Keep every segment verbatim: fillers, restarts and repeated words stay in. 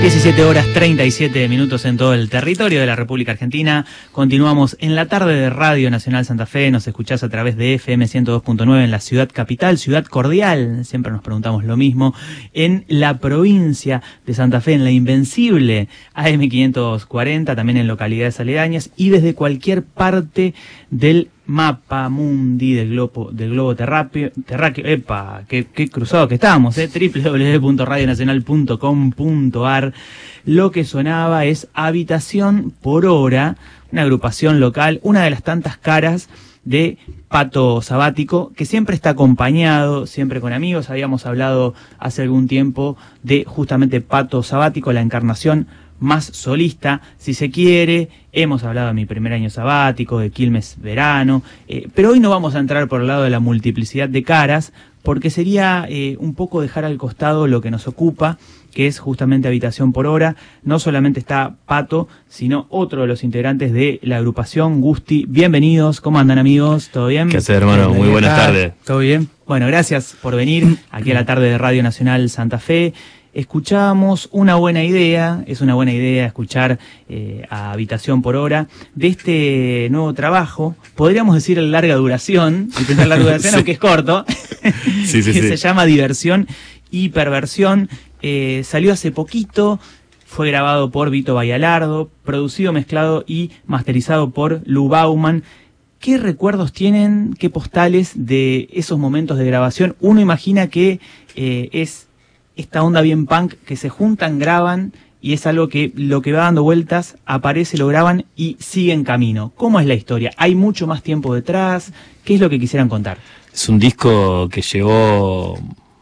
diecisiete horas treinta y siete minutos en todo el territorio de la República Argentina. Continuamos en la tarde de Radio Nacional Santa Fe. Nos escuchás a través de F M ciento dos punto nueve en la ciudad capital, ciudad cordial. Siempre nos preguntamos lo mismo. En la provincia de Santa Fe, en la invencible A M quinientos cuarenta, también en localidades aledañas y desde cualquier parte del mapa mundi del globo del globo terráqueo, terráqueo epa, qué, qué cruzado que estamos, eh, doble u doble u doble u punto radio nacional punto com punto a r. Lo que sonaba es Habitación por Hora, una agrupación local, una de las tantas caras de Pato Sabático, que siempre está acompañado, siempre con amigos. Habíamos hablado hace algún tiempo de justamente Pato Sabático, la encarnación más solista, si se quiere. Hemos hablado de Mi Primer Año Sabático, de Quilmes Verano, eh, pero hoy no vamos a entrar por el lado de la multiplicidad de caras, porque sería eh, un poco dejar al costado lo que nos ocupa, que es justamente Habitación por Hora. No solamente está Pato, sino otro de los integrantes de la agrupación, Gusti. Bienvenidos, ¿cómo andan, amigos? ¿Todo bien? ¿Qué haces, hermano? Muy buenas tardes. ¿Todo bien? Bueno, gracias por venir aquí a la tarde de Radio Nacional Santa Fe. Escuchamos una buena idea, es una buena idea escuchar eh, a Habitación por Hora de este nuevo trabajo, podríamos decir en larga duración, intentar larga duración, sí. Aunque es corto, sí, sí, que sí. se llama Diversión y Perversión. Eh, salió hace poquito, fue grabado por Vito Bayalardo, producido, mezclado y masterizado por Lu Bauman. ¿Qué recuerdos tienen, qué postales de esos momentos de grabación? Uno imagina que eh, es esta onda bien punk, que se juntan, graban, y es algo que lo que va dando vueltas, aparece, lo graban y sigue en camino. ¿Cómo es la historia? ¿Hay mucho más tiempo detrás? ¿Qué es lo que quisieran contar? Es un disco que llevó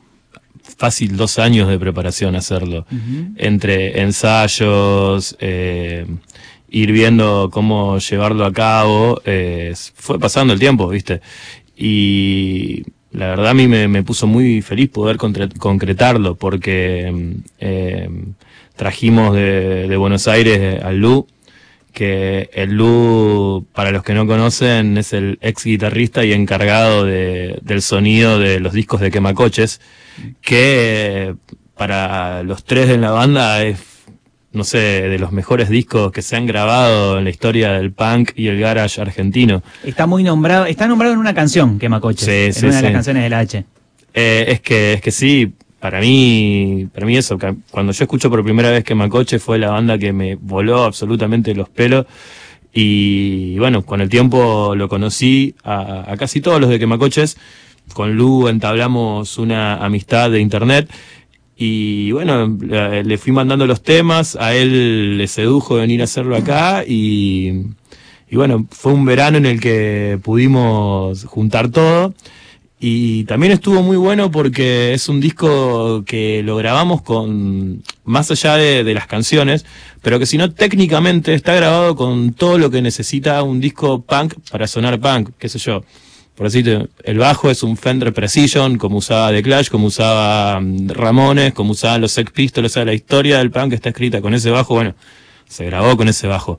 fácil dos años de preparación hacerlo. Uh-huh. Entre ensayos, eh, ir viendo cómo llevarlo a cabo, eh, fue pasando el tiempo, ¿viste? Y la verdad a mí me, me puso muy feliz poder concretarlo, porque eh, trajimos de, de Buenos Aires al Lu, que el Lu, para los que no conocen, es el ex guitarrista y encargado de, del sonido de los discos de Quemacoches, que para los tres de la banda es, no sé, de los mejores discos que se han grabado en la historia del punk y el garage argentino. Está muy nombrado, está nombrado en una canción, Quemacoches, sí, en sí, una sí. de las canciones de la H. Eh, es que, es que sí, para mí, para mí eso, que cuando yo escucho por primera vez Quemacoches fue la banda que me voló absolutamente los pelos, y bueno, con el tiempo lo conocí a, a casi todos los de Quemacoches. Con Lu entablamos una amistad de internet, y bueno, le, le fui mandando los temas, a él le sedujo venir a hacerlo acá, y, y bueno, fue un verano en el que pudimos juntar todo, y también estuvo muy bueno porque es un disco que lo grabamos con, más allá de, de las canciones, pero que si no, técnicamente está grabado con todo lo que necesita un disco punk para sonar punk, qué sé yo. Por decirte, el bajo es un Fender Precision, como usaba The Clash, como usaba Ramones, como usaban los Sex Pistols. O sea, la historia del punk está escrita con ese bajo. Bueno, se grabó con ese bajo.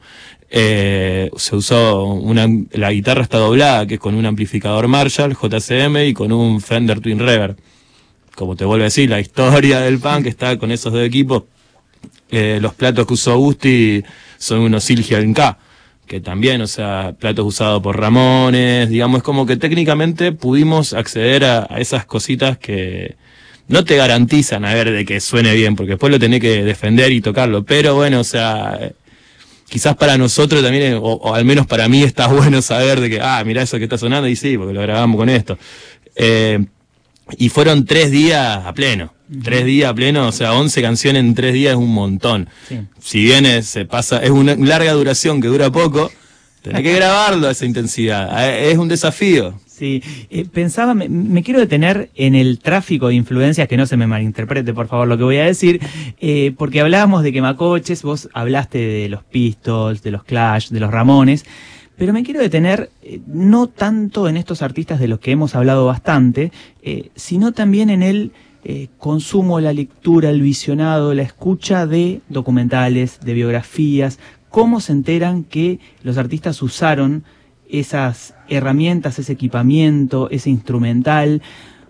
Eh, se usó una, la guitarra está doblada, que es con un amplificador Marshall, J C M, y con un Fender Twin Reverb. Como te vuelvo a decir, la historia del punk está con esos dos equipos. Eh, los platos que usó Gusti son unos Silgian K, que también, o sea, platos usados por Ramones, digamos, es como que técnicamente pudimos acceder a, a esas cositas que no te garantizan, a ver, de que suene bien, porque después lo tenés que defender y tocarlo, pero bueno, o sea, quizás para nosotros también, o, o al menos para mí está bueno saber de que, ah, mirá eso que está sonando, y sí, porque lo grabamos con esto. Eh, y fueron tres días a pleno. Tres días a pleno, o sea, once canciones en tres días es un montón. Sí. Si bien es, se pasa, es una larga duración que dura poco, tenés que grabarlo a esa intensidad. Es un desafío. Sí, eh, pensaba, me, me quiero detener en el tráfico de influencias, que no se me malinterprete, por favor, lo que voy a decir, eh, porque hablábamos de Quemacoches, vos hablaste de los Pistols, de los Clash, de los Ramones, pero me quiero detener eh, no tanto en estos artistas de los que hemos hablado bastante, eh, sino también en el Eh, consumo, la lectura, el visionado, la escucha de documentales, de biografías, cómo se enteran que los artistas usaron esas herramientas, ese equipamiento, ese instrumental,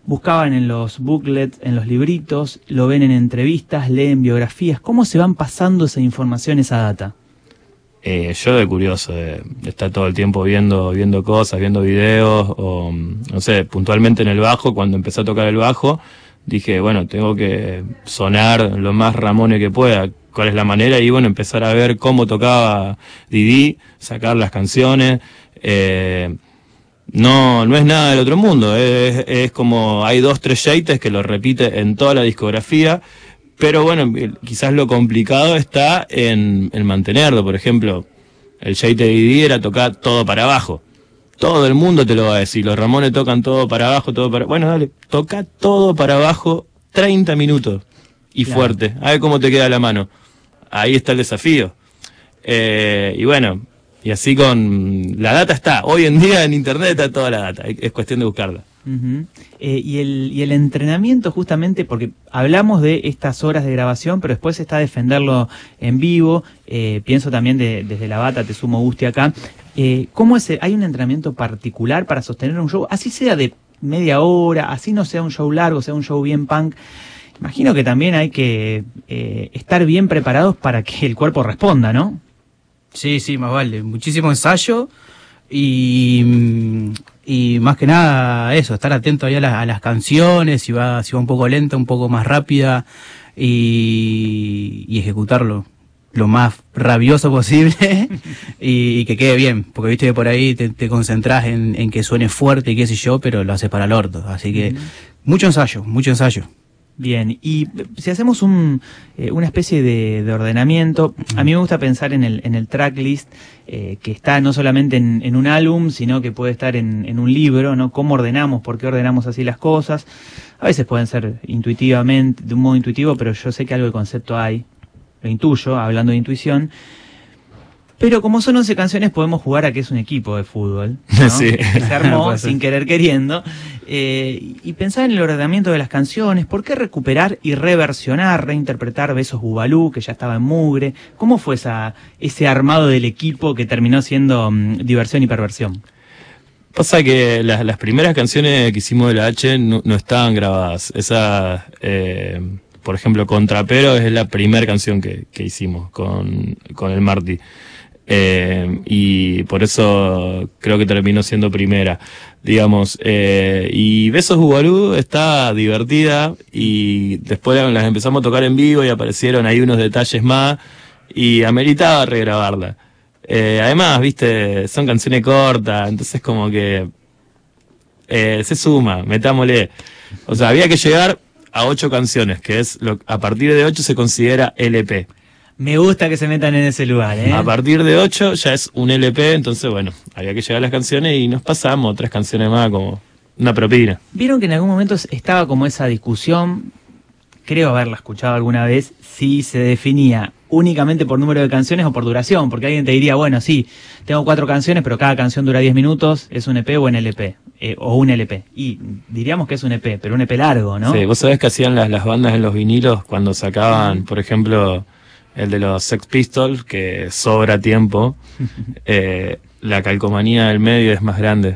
buscaban en los booklets, en los libritos, lo ven en entrevistas, leen biografías. ¿Cómo se van pasando esa información, esa data? Eh, yo de curioso, de, de estar todo el tiempo viendo viendo cosas, viendo videos, o no sé, puntualmente en el bajo, cuando empecé a tocar el bajo, dije, bueno, tengo que sonar lo más Ramones que pueda, cuál es la manera, y bueno, empezar a ver cómo tocaba Didi, sacar las canciones, eh, no no es nada del otro mundo, es, es como, hay dos, tres yates que lo repite en toda la discografía, pero bueno, quizás lo complicado está en, en mantenerlo. Por ejemplo, el Yate de Didi era tocar todo para abajo. Todo el mundo te lo va a decir. Los Ramones tocan todo para abajo, todo para... Bueno, dale, toca todo para abajo treinta minutos. Y claro, fuerte. A ver cómo te queda la mano. Ahí está el desafío. Eh, y bueno, y así con... La data está. Hoy en día en internet está toda la data. Es cuestión de buscarla. Uh-huh. eh, y, el, y el entrenamiento, justamente, porque hablamos de estas horas de grabación, pero después está defenderlo en vivo. Eh, pienso también de, desde la bata, te sumo Gusti acá. Eh, ¿Cómo es? ¿Hay un entrenamiento particular para sostener un show? Así sea de media hora, así no sea un show largo, sea un show bien punk. Imagino que también hay que eh, estar bien preparados para que el cuerpo responda, ¿no? Sí, sí, más vale. Muchísimo ensayo y, y más que nada eso, estar atento ahí a, la, a las canciones, si va, si va un poco lenta, un poco más rápida, y, y ejecutarlo lo más rabioso posible y, y que quede bien, porque viste que por ahí te, te concentrás en, en que suene fuerte y qué sé yo, pero lo haces para el orto, así que uh-huh. mucho ensayo, mucho ensayo. Bien, y si hacemos un, eh, una especie de, de ordenamiento, a mí me gusta pensar en el, en el tracklist, eh, que está no solamente en, en un álbum, sino que puede estar en, en un libro, ¿no? ¿Cómo ordenamos? ¿Por qué ordenamos así las cosas? A veces pueden ser intuitivamente, de un modo intuitivo, pero yo sé que algo de concepto hay, lo intuyo, hablando de intuición. Pero como son once canciones, podemos jugar a que es un equipo de fútbol, ¿no? Sí. Que se armó sin querer queriendo. Eh, y pensar en el ordenamiento de las canciones, ¿por qué recuperar y reversionar, reinterpretar Besos Bubalú, que ya estaba en mugre? ¿Cómo fue esa, ese armado del equipo que terminó siendo um, diversión y perversión? Pasa que las, las primeras canciones que hicimos de la H no, no estaban grabadas. Esa, eh, por ejemplo, Contrapero es la primera canción que, que hicimos con, con el Marty. Eh, y por eso creo que terminó siendo primera, digamos, eh, y Besos Bubalú está divertida y después las empezamos a tocar en vivo y aparecieron ahí unos detalles más y ameritaba regrabarla. Eh, además, viste, son canciones cortas, entonces como que eh, se suma, metámosle. O sea, había que llegar a ocho canciones, que es lo, a partir de ocho se considera L P. Me gusta que se metan en ese lugar, ¿eh? A partir de ocho ya es un L P, entonces bueno, había que llegar a las canciones y nos pasamos tres canciones más como una propina. Vieron que en algún momento estaba como esa discusión, creo haberla escuchado alguna vez, si se definía únicamente por número de canciones o por duración, porque alguien te diría, bueno, sí, tengo cuatro canciones, pero cada canción dura diez minutos, ¿es un E P o un L P? Eh, o un L P. Y diríamos que es un E P, pero un E P largo, ¿no? Sí, vos sabés que hacían las, las bandas en los vinilos cuando sacaban, mm. por ejemplo, el de los Sex Pistols, que sobra tiempo, eh, la calcomanía del medio es más grande.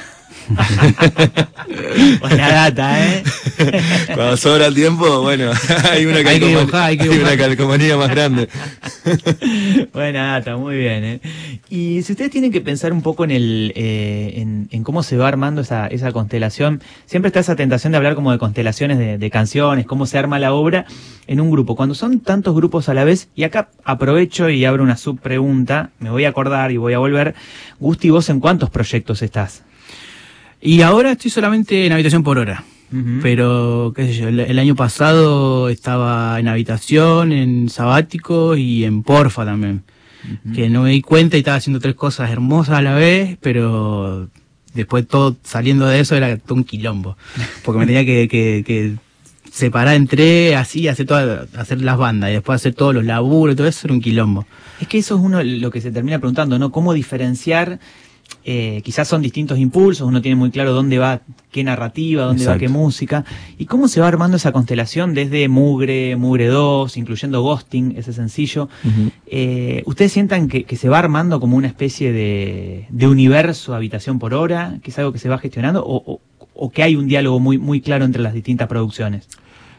Buena data, ¿eh? Cuando sobra el tiempo, bueno, hay una, hay que dibujar, hay que hay una calcomanía más grande. Buena data, muy bien, ¿eh? Y si ustedes tienen que pensar un poco en el eh, en, en cómo se va armando esa, esa constelación, siempre está esa tentación de hablar como de constelaciones de, de canciones, cómo se arma la obra en un grupo. Cuando son tantos grupos a la vez, y acá aprovecho y abro una subpregunta, me voy a acordar y voy a volver. Gusti, ¿vos en cuántos proyectos estás? Y ahora estoy solamente en Habitación por Hora. Uh-huh. Pero, qué sé yo, el, el año pasado estaba en Habitación, en Sabático y en Porfa también. Uh-huh. Que no me di cuenta y estaba haciendo tres cosas hermosas a la vez, pero después todo saliendo de eso era todo un quilombo. Porque me tenía que, que, que separar entre así, hacer todas, hacer las bandas y después hacer todos los laburos y todo eso era un quilombo. Es que eso es uno lo que se termina preguntando, ¿no? ¿Cómo diferenciar? Eh, quizás son distintos impulsos, uno tiene muy claro dónde va qué narrativa, dónde Exacto. va qué música, y cómo se va armando esa constelación desde Mugre, Mugre dos, incluyendo Ghosting, ese sencillo. Uh-huh. eh, ¿Ustedes sientan que, que se va armando como una especie de, de universo Habitación por Hora, que es algo que se va gestionando, o, o, o que hay un diálogo muy, muy claro entre las distintas producciones?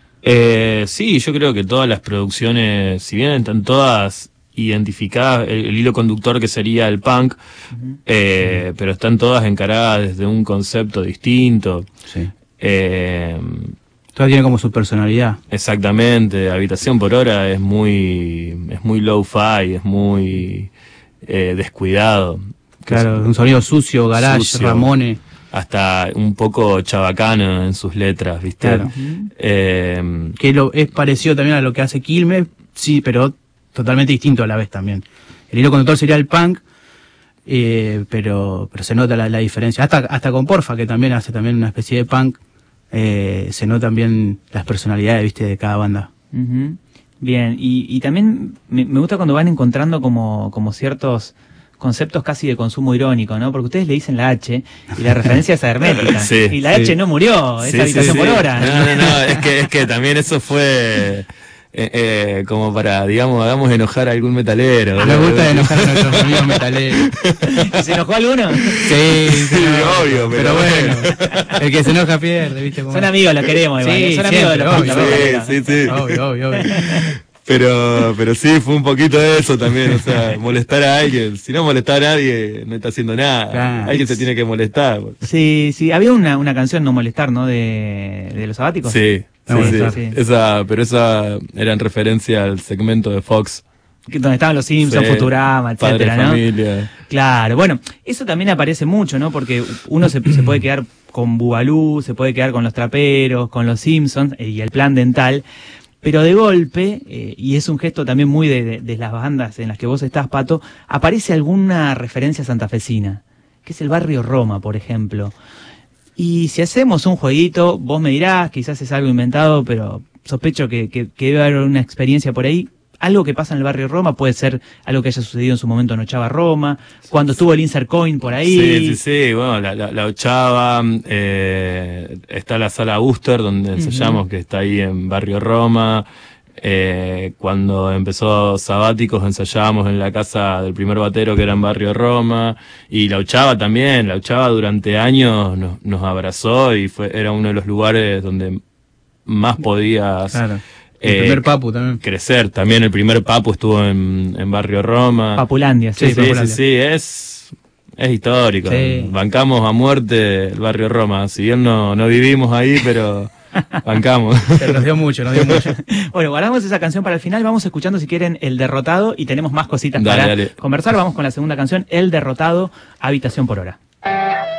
Eh, sí, yo creo que todas las producciones, si bien están todas identificadas, el, el hilo conductor que sería el punk, uh-huh. eh, sí. pero están todas encaradas desde un concepto distinto. Sí. Eh, Todas tienen como su personalidad. Exactamente, Habitación por Hora es muy, es muy low-fi, es muy eh, descuidado. Claro, un sonido sucio, garage, sucio, Ramones. Hasta un poco chabacano en sus letras, ¿viste? Claro. Eh, que lo, es parecido también a lo que hace Quilmes, sí, pero totalmente distinto a la vez también. El hilo conductor sería el punk, eh, pero pero se nota la, la diferencia. Hasta hasta con Porfa, que también hace también una especie de punk, eh, se notan bien las personalidades, ¿viste? De cada banda. Uh-huh. Bien, y, y también me, me gusta cuando van encontrando como, como ciertos conceptos casi de consumo irónico, ¿no? Porque ustedes le dicen la H y la referencia es a Hermética. Sí, y la sí. H no murió, es sí, Habitación sí, por sí. Hora. No, no, no, es que, es que también eso fue... Eh, eh, como para, digamos, hagamos enojar a algún metalero. Ah, me gusta enojar a nuestros amigos metaleros. ¿Se enojó alguno? Sí, sí, sí, obvio, pero, pero bueno. El que se enoja pierde, ¿viste? Son amigos, los queremos, igual. Sí, Son siempre, amigos de los obvio, obvio, sí, sí, sí. Obvio, obvio, obvio. Pero, pero sí, fue un poquito de eso también, o sea, molestar a alguien. Si no molestar a nadie, no está haciendo nada. Claro. Alguien se tiene que molestar. Sí, sí, había una, una canción, No Molestar, ¿no? De, de Los Sabáticos. Sí, sí, No sí. molestar. Sí. Esa, pero esa era en referencia al segmento de Fox. Que- Donde estaban los Simpsons, Sí, Futurama, Padre etcétera, ¿no? Familia. Claro, bueno, eso también aparece mucho, ¿no? Porque uno se, se puede quedar con Bugalú, se puede quedar con los Traperos, con los Simpsons eh, y el Plan Dental, pero de golpe, eh, y es un gesto también muy de, de, de las bandas en las que vos estás, Pato, aparece alguna referencia santafesina, que es el barrio Roma, por ejemplo. Y si hacemos un jueguito, vos me dirás, quizás es algo inventado, pero sospecho que, que, que debe haber una experiencia por ahí. Algo que pasa en el barrio Roma puede ser algo que haya sucedido en su momento en Ochava Roma, cuando estuvo el Insert Coin por ahí. Sí, sí, sí, bueno, la, la, la Ochava, eh, está la sala Buster, donde ensayamos, uh-huh. que está ahí en Barrio Roma. Eh, cuando empezó Sabáticos ensayábamos en la casa del primer batero, que era en Barrio Roma. Y la Ochava también, la Ochava durante años nos, nos abrazó y fue era uno de los lugares donde más podías... Claro. El Eh, primer Papu también. crecer. También el primer Papu estuvo en, en Barrio Roma. Papulandia, sí, Sí, sí, Papulandia. sí, sí, es, es histórico. Sí. Bancamos a muerte el Barrio Roma. Si bien no, no vivimos ahí, pero bancamos. Pero nos dio mucho, nos dio mucho. Bueno, guardamos esa canción para el final, vamos escuchando si quieren El Derrotado y tenemos más cositas Dale, para dale. conversar. Vamos con la segunda canción, El Derrotado, Habitación por Hora.